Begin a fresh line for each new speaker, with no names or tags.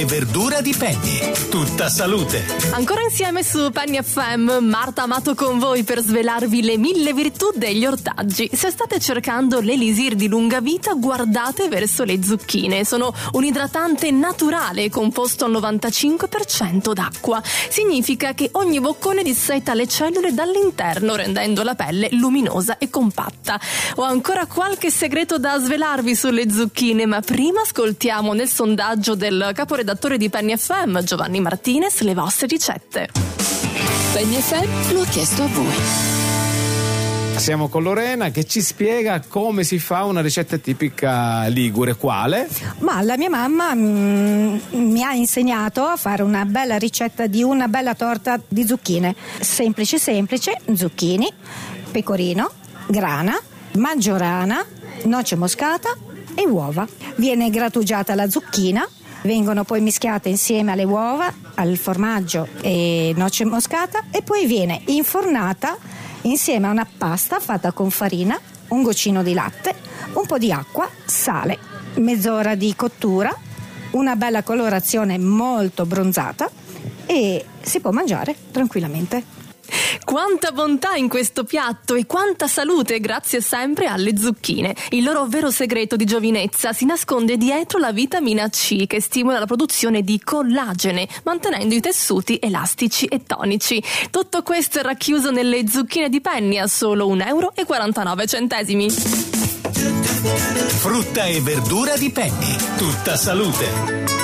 Verdura di Penny, tutta salute.
Ancora insieme su Penny FM, Marta Amato con voi per svelarvi le 1000 virtù degli ortaggi. Se state cercando l'elisir di lunga vita, guardate verso le zucchine. Sono un idratante naturale composto al 95% d'acqua. Significa che ogni boccone disseta le cellule dall'interno, rendendo la pelle luminosa e compatta. Ho ancora qualche segreto da svelarvi sulle zucchine, ma prima ascoltiamo nel sondaggio del caporedattore di Penny FM, Giovanni Martinez, le vostre ricette.
Penny FM lo ha chiesto a voi.
Siamo con Lorena che ci spiega come si fa una ricetta tipica ligure. Quale?
Ma la mia mamma mi ha insegnato a fare una bella ricetta di una bella torta di zucchine. Semplice, zucchini, pecorino, grana, maggiorana, noce moscata e uova. Viene grattugiata la zucchina, vengono poi mischiate insieme alle uova, al formaggio e noce moscata e poi viene infornata insieme a una pasta fatta con farina, un goccino di latte, un po' di acqua, sale, mezz'ora di cottura, una bella colorazione molto bronzata e si può mangiare tranquillamente.
Quanta bontà in questo piatto e quanta salute grazie sempre alle zucchine. Il loro vero segreto di giovinezza si nasconde dietro la vitamina C che stimola la produzione di collagene, mantenendo i tessuti elastici e tonici. Tutto questo è racchiuso nelle zucchine di Penny a solo €1,49.
Frutta e verdura di Penny, tutta salute.